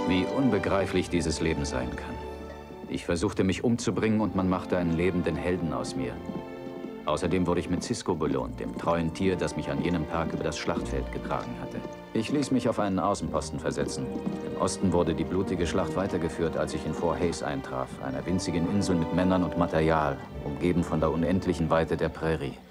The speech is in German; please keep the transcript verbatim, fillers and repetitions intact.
Wie unbegreiflich dieses Leben sein kann. Ich versuchte mich umzubringen und man machte einen lebenden Helden aus mir. Außerdem wurde ich mit Cisco belohnt, dem treuen Tier, das mich an jenem Tag über das Schlachtfeld getragen hatte. Ich ließ mich auf einen Außenposten versetzen. Im Osten wurde die blutige Schlacht weitergeführt, als ich in Fort Hays eintraf, einer winzigen Insel mit Männern und Material, umgeben von der unendlichen Weite der Prärie.